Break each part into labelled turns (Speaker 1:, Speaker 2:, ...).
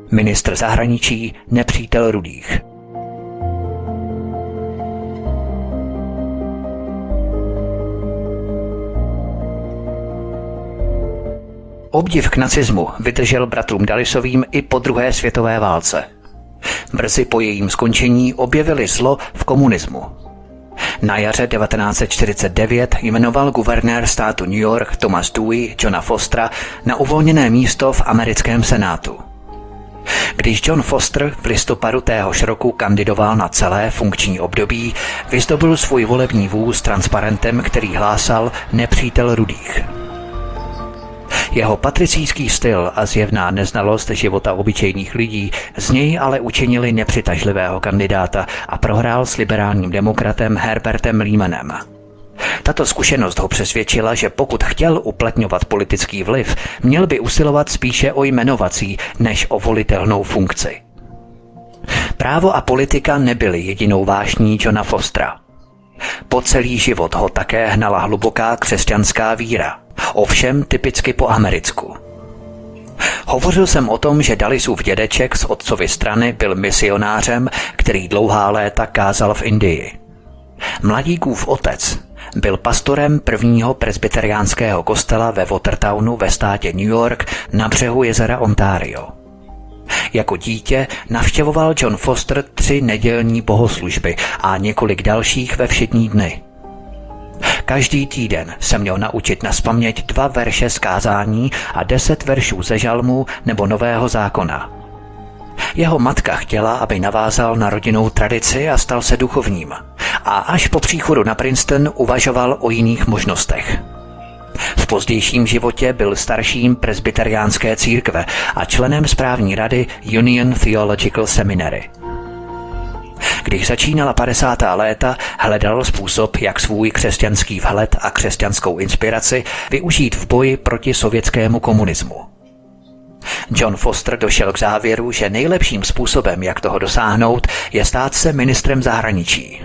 Speaker 1: Ministr zahraničí, nepřítel rudých. Obdiv k nacismu vydržel bratrům Dullisovým i po druhé světové válce. Brzy po jejím skončení objevili zlo v komunismu. Na jaře 1949 jmenoval guvernér státu New York Thomas Dewey Johna Fostera na uvolněné místo v americkém senátu. Když John Foster v listopadu téhož roku kandidoval na celé funkční období, vyzdobil svůj volební vůz transparentem, který hlásal nepřítel rudých. Jeho patricijský styl a zjevná neznalost života obyčejných lidí z něj ale učinili nepřitažlivého kandidáta a prohrál s liberálním demokratem Herbertem Lehmanem. Tato zkušenost ho přesvědčila, že pokud chtěl uplatňovat politický vliv, měl by usilovat spíše o jmenovací než o volitelnou funkci. Právo a politika nebyly jedinou vášní Johna Fostera. Po celý život ho také hnala hluboká křesťanská víra, ovšem typicky po americku. Hovořil jsem o tom, že Dullisův dědeček z otcovy strany byl misionářem, který dlouhá léta kázal v Indii. Mladíkův otec byl pastorem prvního presbyteriánského kostela ve Watertownu ve státě New York na břehu jezera Ontario. Jako dítě navštěvoval John Foster 3 nedělní bohoslužby a několik dalších ve všední dny. Každý týden se měl naučit nazpaměť 2 verše z kázání a 10 veršů ze žalmů nebo Nového zákona. Jeho matka chtěla, aby navázal na rodinnou tradici a stal se duchovním. A až po příchodu na Princeton uvažoval o jiných možnostech. V pozdějším životě byl starším presbyteriánské církve a členem správní rady Union Theological Seminary. Když začínala 50. léta, hledal způsob, jak svůj křesťanský vhled a křesťanskou inspiraci využít v boji proti sovětskému komunismu. John Foster došel k závěru, že nejlepším způsobem, jak toho dosáhnout, je stát se ministrem zahraničí.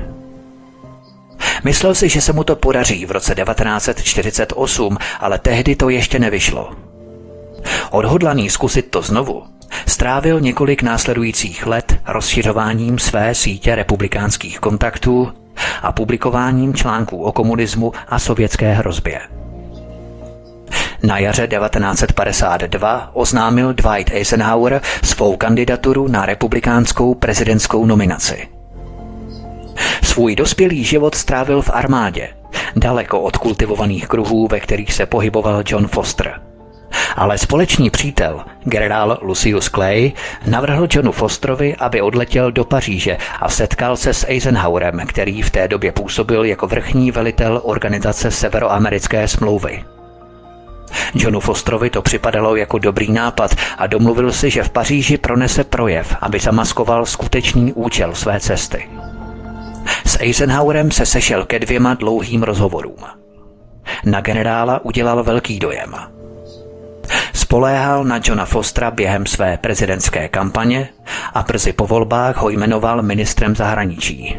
Speaker 1: Myslel si, že se mu to podaří v roce 1948, ale tehdy to ještě nevyšlo. Odhodlaný zkusit to znovu, strávil několik následujících let rozšiřováním své sítě republikánských kontaktů a publikováním článků o komunismu a sovětské hrozbě. Na jaře 1952 oznámil Dwight Eisenhower svou kandidaturu na republikánskou prezidentskou nominaci. Svůj dospělý život strávil v armádě, daleko od kultivovaných kruhů, ve kterých se pohyboval John Foster. Ale společný přítel, generál Lucius Clay, navrhl Johnu Fosterovi, aby odletěl do Paříže a setkal se s Eisenhowerem, který v té době působil jako vrchní velitel organizace Severoamerické smlouvy. Johnu Fosterovi to připadalo jako dobrý nápad a domluvil si, že v Paříži pronese projev, aby zamaskoval skutečný účel své cesty. S Eisenhowerem se sešel ke 2 dlouhým rozhovorům. Na generála udělal velký dojem. Spoléhal na Johna Fostera během své prezidentské kampaně a brzy po volbách ho jmenoval ministrem zahraničí.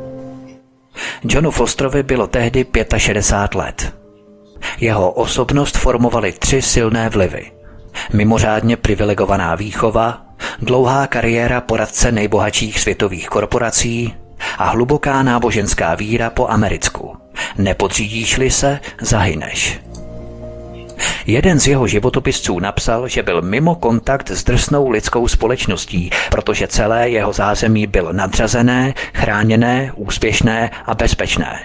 Speaker 1: Johnu Fosterovi bylo tehdy 65 let. Jeho osobnost formovaly 3 silné vlivy. Mimořádně privilegovaná výchova, dlouhá kariéra poradce nejbohatších světových korporací a hluboká náboženská víra po americku. Nepodřídíš-li se, zahyneš. Jeden z jeho životopisců napsal, že byl mimo kontakt s drsnou lidskou společností, protože celé jeho zázemí bylo nadřazené, chráněné, úspěšné a bezpečné.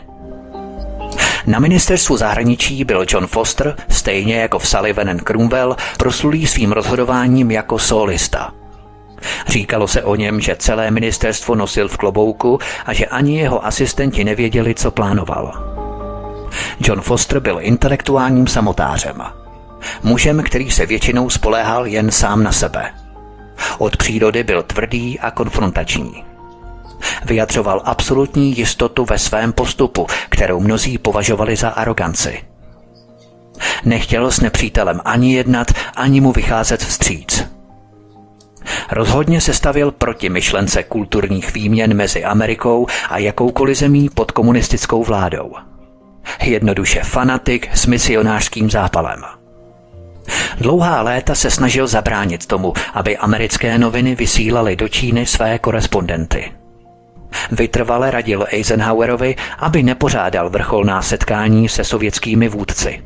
Speaker 1: Na ministerstvu zahraničí byl John Foster, stejně jako v Sullivan and Cromwell, proslulý svým rozhodováním jako sólista. Říkalo se o něm, že celé ministerstvo nosil v klobouku a že ani jeho asistenti nevěděli, co plánoval. John Foster byl intelektuálním samotářem. Mužem, který se většinou spoléhal jen sám na sebe. Od přírody byl tvrdý a konfrontační. Vyjadřoval absolutní jistotu ve svém postupu, kterou mnozí považovali za aroganci. Nechtěl s nepřítelem ani jednat, ani mu vycházet vstříc. Rozhodně se stavěl proti myšlence kulturních výměn mezi Amerikou a jakoukoliv zemí pod komunistickou vládou. Jednoduše fanatik s misionářským zápalem. Dlouhá léta se snažil zabránit tomu, aby americké noviny vysílaly do Číny své korespondenty. Vytrvale radil Eisenhowerovi, aby nepořádal vrcholná setkání se sovětskými vůdci.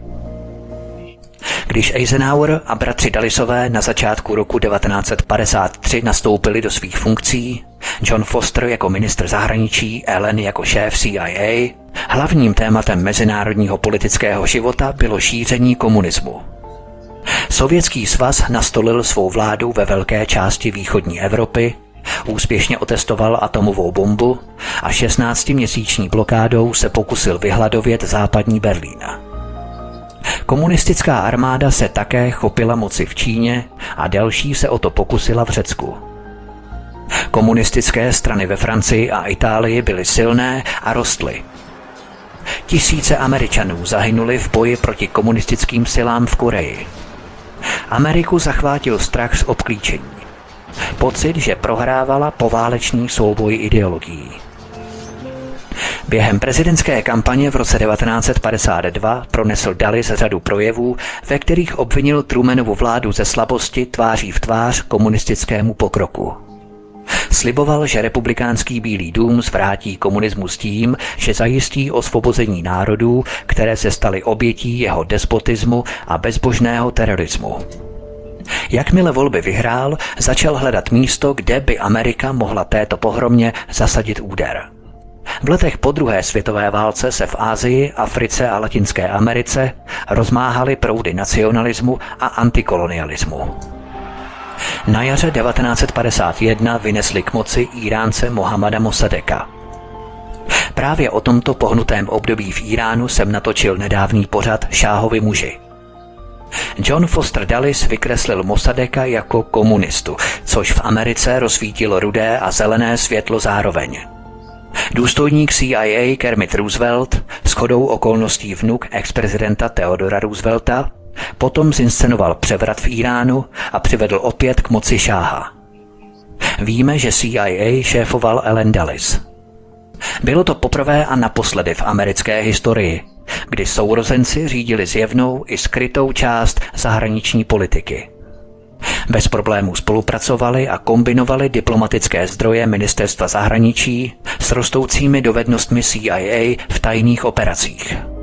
Speaker 1: Když Eisenhower a bratři Dullisové na začátku roku 1953 nastoupili do svých funkcí, John Foster jako ministr zahraničí, Allen jako šéf CIA, hlavním tématem mezinárodního politického života bylo šíření komunismu. Sovětský svaz nastolil svou vládu ve velké části východní Evropy, úspěšně otestoval atomovou bombu a 16měsíční blokádou se pokusil vyhladovět západní Berlín. Komunistická armáda se také chopila moci v Číně a další se o to pokusila v Řecku. Komunistické strany ve Francii a Itálii byly silné a rostly. Tisíce Američanů zahynuli v boji proti komunistickým silám v Koreji. Ameriku zachvátil strach z obklíčení. Pocit, že prohrávala poválečný souboj ideologií. Během prezidentské kampaně v roce 1952 pronesl Dulles řadu projevů, ve kterých obvinil Trumanovu vládu ze slabosti tváří v tvář komunistickému pokroku. Sliboval, že republikánský Bílý dům zvrátí komunismus tím, že zajistí osvobození národů, které se staly obětí jeho despotismu a bezbožného terorismu. Jakmile volby vyhrál, začal hledat místo, kde by Amerika mohla této pohromě zasadit úder. V letech po druhé světové válce se v Asii, Africe a Latinské Americe rozmáhaly proudy nacionalismu a antikolonialismu. Na jaře 1951 vynesli k moci Íránce Mohammada Mossadeka. Právě o tomto pohnutém období v Íránu jsem natočil nedávný pořad Šáhovi muži. John Foster Dulles vykreslil Mossadeka jako komunistu, což v Americe rozsvítilo rudé a zelené světlo zároveň. Důstojník CIA Kermit Roosevelt, shodou okolností vnuk ex-prezidenta Theodora Roosevelta, potom zinscenoval převrat v Íránu a přivedl opět k moci šáha. Víme, že CIA šéfoval Allen Dulles. Bylo to poprvé a naposledy v americké historii, kdy sourozenci řídili zjevnou i skrytou část zahraniční politiky. Bez problémů spolupracovali a kombinovali diplomatické zdroje ministerstva zahraničí s rostoucími dovednostmi CIA v tajných operacích.